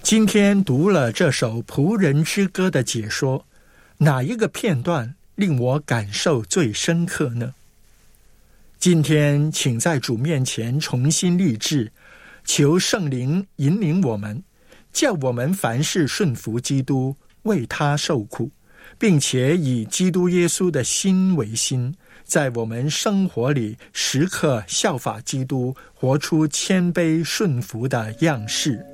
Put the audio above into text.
今天读了这首仆人之歌的解说，哪一个片段令我感受最深刻呢？今天请在主面前重新立志，求圣灵引领我们，叫我们凡事顺服基督，为他受苦，并且以基督耶稣的心为心，在我们生活里时刻效法基督，活出谦卑顺服的样式。